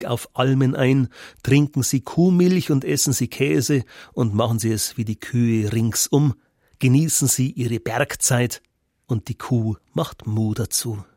auf Almen ein, trinken Sie Kuhmilch und essen Sie Käse und machen Sie es wie die Kühe ringsum. Genießen Sie Ihre Bergzeit und die Kuh macht Mu dazu.